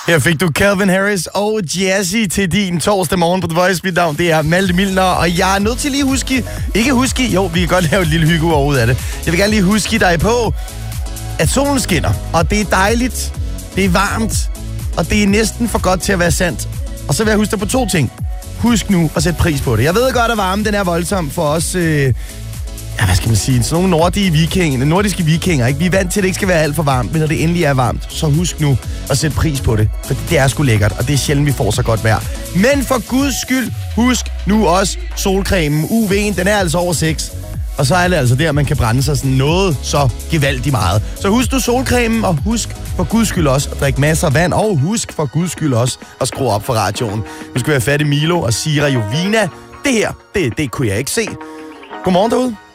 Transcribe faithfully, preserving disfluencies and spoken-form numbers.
Her fik du Calvin Harris og Jazzy til din torsdag morgen på The Voice. Mit navn, det er Malte Milner, og jeg er nødt til lige at huske, ikke huske, jo, vi kan godt lave et lille hygge ud af det. Jeg vil gerne lige huske dig på, at solen skinner, og det er dejligt, det er varmt, og det er næsten for godt til at være sandt. Og så vil jeg huske dig på to ting. Husk nu at sætte pris på det. Jeg ved godt, at varmen den er voldsom for os, øh, ja, hvad skal man sige, sådan nogle nordiske vikinger, nordiske vikinger, ikke? Vi er vant til, at det ikke skal være alt for varmt, men når det endelig er varmt, så husk nu at sætte pris på det, for det er sgu lækkert, og det er sjældent, vi får så godt vejr. Men for guds skyld, husk nu også solcremen. U V'en, den er altså over seks, og så er det altså der, man kan brænde sig sådan noget så gevaldigt meget. Så husk du solcremen, og husk for guds skyld også at drikke masser af vand, og husk for guds skyld også at skrue op for radioen. Vi skal være fat i Milo og Sira Jovina. Det her, det, det kunne jeg ikke se. Godmorgen derude.